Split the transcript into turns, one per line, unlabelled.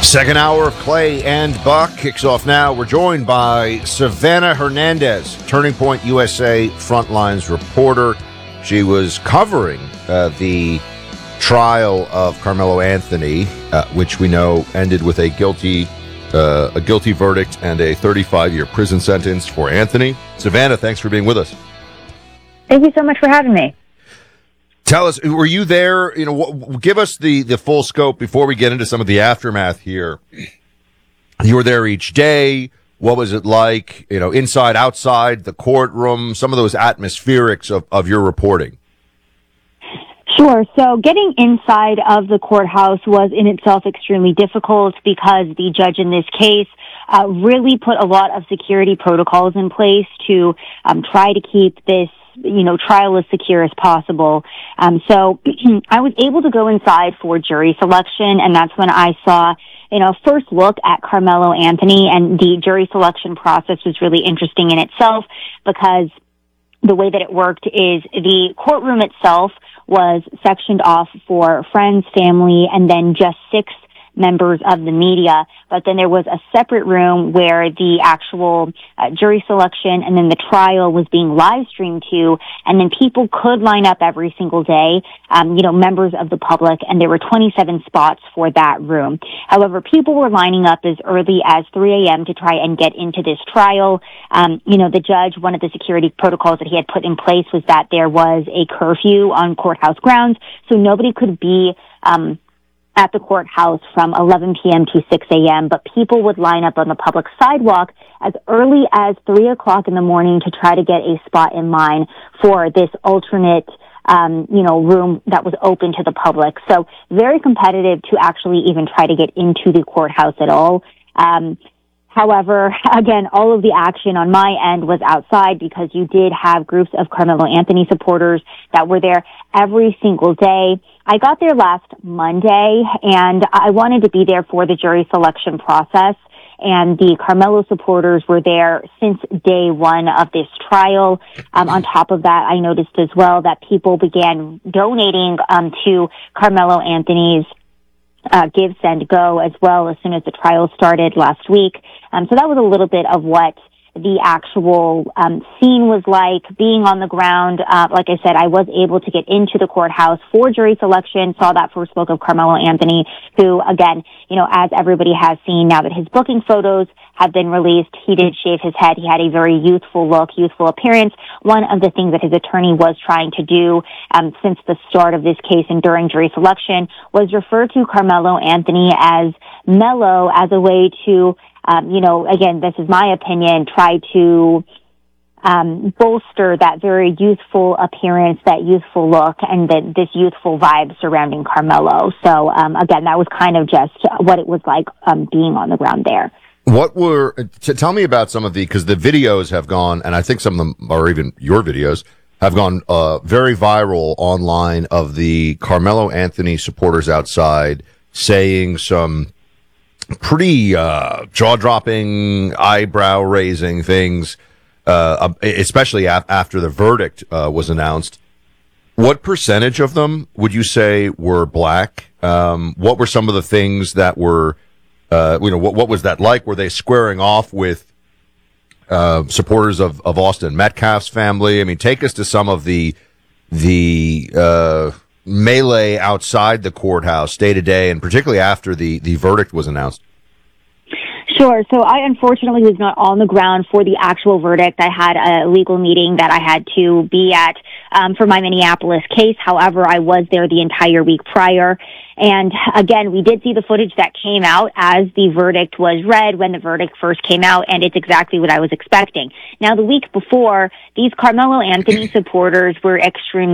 Second hour of Clay and Buck kicks off now. We're joined by Savannah Hernandez, Turning Point USA Frontlines reporter. She was covering the trial of Carmelo Anthony, which we know ended with a guilty verdict and a 35-year prison sentence for Anthony. Savannah, thanks for being with us.
Thank you so much for having me.
Tell us, were you there? Give us the full scope before we get into some of the aftermath here. You were there each day. What was it like? Inside, outside, the courtroom, some of those atmospherics of your reporting.
Sure. So getting inside of the courthouse was in itself extremely difficult because the judge in this case really put a lot of security protocols in place to try to keep this trial as secure as possible. So I was able to go inside for jury selection, and that's when I saw, first look at Carmelo Anthony, and the jury selection process was really interesting in itself because the way that it worked is the courtroom itself was sectioned off for friends, family, and then just 6 members of the media. But then there was a separate room where the actual jury selection and then the trial was being live streamed to, and then people could line up every single day, members of the public, and there were 27 spots for that room. However, people were lining up as early as 3 a.m. to try and get into this trial. The judge, one of the security protocols that he had put in place was that there was a curfew on courthouse grounds, so nobody could be at the courthouse from 11 p.m. to 6 a.m., but people would line up on the public sidewalk as early as 3 o'clock in the morning to try to get a spot in line for this alternate, room that was open to the public. So very competitive to actually even try to get into the courthouse at all. However, again, all of the action on my end was outside because you did have groups of Carmelo Anthony supporters that were there every single day. I got there last Monday, and I wanted to be there for the jury selection process, and the Carmelo supporters were there since day one of this trial. On top of that, I noticed as well that people began donating to Carmelo Anthony's Give, Send, Go as well as soon as the trial started last week. So that was a little bit of what the actual scene was like, being on the ground. Like I said, I was able to get into the courthouse for jury selection, saw that first look of Carmelo Anthony, who, again, as everybody has seen now that his booking photos have been released, he did shave his head. He had a very youthful look, youthful appearance. One of the things that his attorney was trying to do since the start of this case and during jury selection was refer to Carmelo Anthony as Mello as a way to again, this is my opinion, try to bolster that very youthful appearance, that youthful look, and this youthful vibe surrounding Carmelo. So, again, that was kind of just what it was like being on the ground there.
Tell me about some of because the videos have gone, and I think some of them, or even your videos, have gone very viral online of the Carmelo Anthony supporters outside saying some pretty jaw-dropping, eyebrow-raising things, especially after the verdict was announced. What percentage of them would you say were black? What were some of the things that were, what was that like? Were they squaring off with supporters of Austin Metcalf's family? I mean, take us to some of the melee outside the courthouse day to day, and particularly after the verdict was announced.
Sure. So I unfortunately was not on the ground for the actual verdict. I had a legal meeting that I had to be at for my Minneapolis case. However, I was there the entire week prior. And again, we did see the footage that came out as the verdict was read when the verdict first came out, and it's exactly what I was expecting. Now, the week before, these Carmelo Anthony supporters were extremely